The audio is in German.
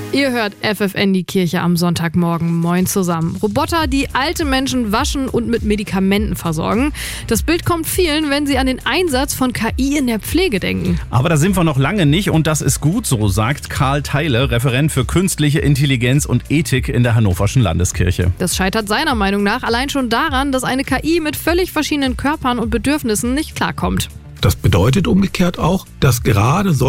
Ihr hört FFN, die Kirche am Sonntagmorgen. Moin zusammen. Roboter, die alte Menschen waschen und mit Medikamenten versorgen. Das Bild kommt vielen, wenn sie an den Einsatz von KI in der Pflege denken. Aber da sind wir noch lange nicht und das ist gut so, sagt Karl Theile, Referent für künstliche Intelligenz und Ethik in der Hannoverschen Landeskirche. Das scheitert seiner Meinung nach allein schon daran, dass eine KI mit völlig verschiedenen Körpern und Bedürfnissen nicht klarkommt. Das bedeutet umgekehrt auch, dass gerade